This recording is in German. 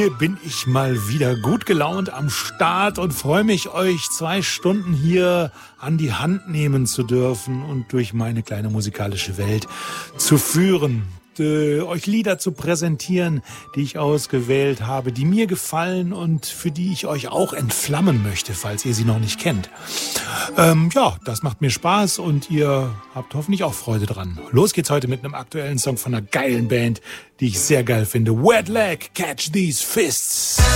Bin ich mal wieder gut gelaunt am Start und freue mich, euch 2 Stunden hier an die Hand nehmen zu dürfen und durch meine kleine musikalische Welt zu führen. Euch Lieder zu präsentieren, die ich ausgewählt habe, die mir gefallen und für die ich euch auch entflammen möchte, falls ihr sie noch nicht kennt. Ja, das macht mir Spaß und ihr habt hoffentlich auch Freude dran. Los geht's heute mit einem aktuellen Song von einer geilen Band, die ich sehr geil finde. Wet Leg, Catch These Fists.